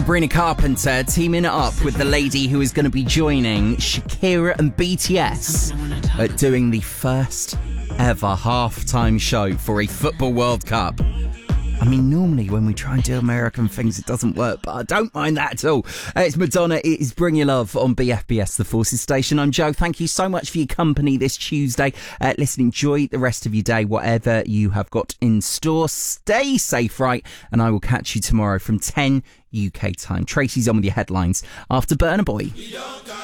Sabrina Carpenter teaming up with the lady who is going to be joining Shakira and BTS at doing the first ever halftime show for a football World Cup. I mean, normally when we try and do American things, it doesn't work, but I don't mind that at all. It's Madonna. It is Bring Your Love on BFBS, the Forces Station. I'm Joe. Thank you so much for your company this Tuesday. Listen, enjoy the rest of your day, whatever you have got in store. Stay safe, right? And I will catch you tomorrow from 10 UK time. Tracy's on with your headlines after Burna Boy.